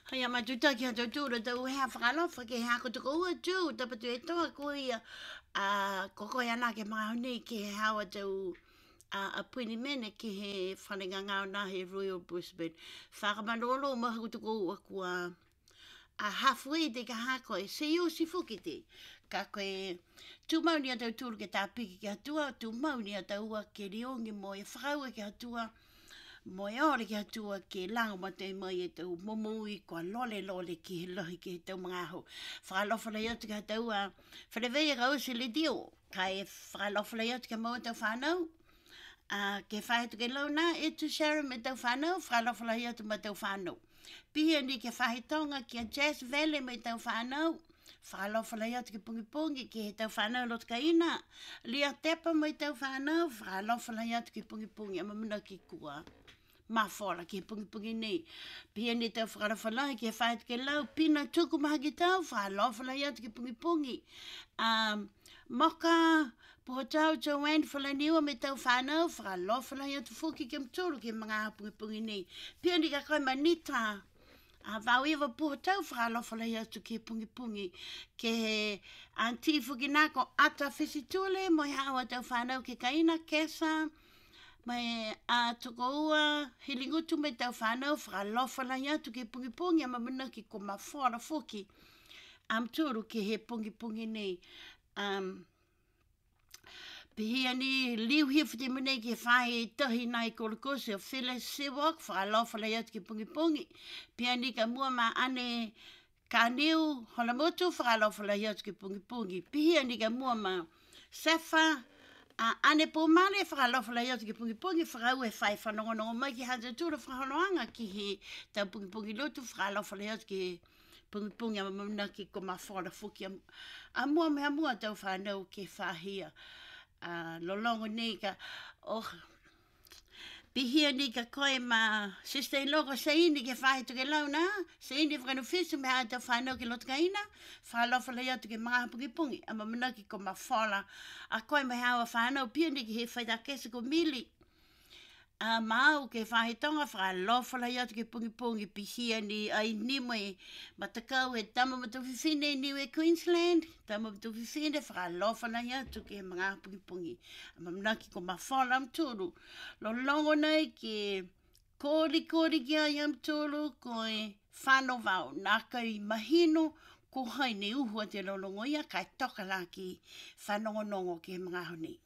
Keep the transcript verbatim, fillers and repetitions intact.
Hai ama tu ta ki ha tu tu ta u ha whakalofa ke ha ko tu ko ua tu ta patu e toa ko ia a koko ia na ke mga honi ke he hawa tu a a puni mene ke he whanenga ngau na he Royal Brisbane. Whakamanolo maha ko tu ko ua kua a halfway te ka hako e se yo si fuki te. Ka koe tu mauni a tau tūru ke tā piki ke atua, tu mauni a tau ua ke riongi mo e whakau e ke atua, mo e ore ki atua ke lango ma te mai e tau momui kua lole lole ki he lohi ki he tau mga aho. Whakalofala i atu ka tau a whanewei e kausi le dio. Ka e whakalofala i atu ka mau tau whanau. Uh, ke whae tu ke launa e tu Sharon me tau whanau, whakalofala i atu ma tau whanau. Pia ni ke whahe tonga ki a Jazz Valley me tau whanau. Whakalofala i atu ke pungi pungi ki he tau whanau lot ka ina. Lia tepa me tau whanau, whakalofala i atu ke pungi pungi a mamuna ki kua. Ma fora ki pungi pungi nei. Pia ni tau whakarawhalahi ki e whaet ke lau. Pina tuku maha ki tau, whakalofala i atu ki pungi pungi. Um, moka, poho tau Joanne whalaniwa me tau whanau, whakalofala i atu fuki ke mtoro ki mga pungi pungi nei. Pia ni ka koe manita. A vau iwa poho tau whakalofala i atu ki pungi pungi. Ke he anti fuki nako ata fisitule mo i hawa tau whanau ke kaina kesa. Mai a toko ua hilingutu me tau whanau whakalofala i atu ke pungi pungi a mamuna ki ko mawhora fuki am turu ke he pungi pungi nei. Um, Pihia ni liu hifti mune ki whahe tahi nai kolokosi o Phyllis Sewak whakalofala i atu ke pungi pungi. Pihia ni ka mua ma ane ka niu holamotu whakalofala i atu ke pungi pungi. Pihia ni ka mua ma Safa a ane po male whakalofala i atu ki pungi pungi whakau e whai whanongonongo mai ki hata tūra whakanoanga ki he tau pungi pungi lotu whakalofala i atu ki pungi pungi a mamuna ki ko mawhora fuki a mua mea mua tau whanau ke whahia a lolongo nei ka oh pihia ni ka koe ma sister in law ko se ini ke whahe tuke launa se ini whakanu fisu me hata whanau ki lotka ina whakalofala i atu ke mga pungi pungi a mamuna ki ko mawhora a koe mai hawa whanau pia ni ki he whaidakesa ko mili a mau ke whahe tonga whakalofala i atu ke pungi pungi pihia ni ai nimwe matakau e tama matawhiwhine niwe Queensland tama matawhiwhine whakalofala i atu ke mga pungi pungi a mamuna ki ko mawhora am tūru lo longo nei ke kori kori ki ai am tūru ko e whano vau naka i mahino ko hai ne uhua te lolongo ia kai toka la ki whanongonongo ke mga honi.